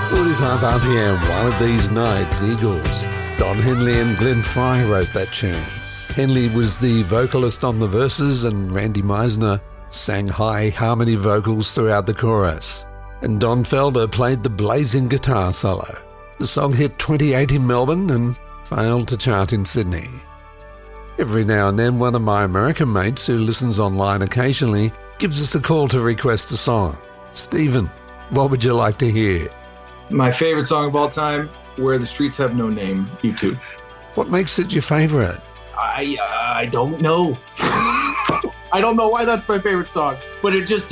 45 RPM, One of These Nights, Eagles. Don Henley and Glenn Fry wrote that tune. Henley was the vocalist on the verses and Randy Meisner sang high harmony vocals throughout the chorus. And Don Felder played the blazing guitar solo. The song hit 28 in Melbourne and failed to chart in Sydney. Every now and then one of my American mates who listens online occasionally gives us a call to request a song. Stephen, what would you like to hear? My favorite song of all time, Where the Streets Have No Name, U2. What makes it your favorite? I don't know. I don't know why that's my favorite song, but it just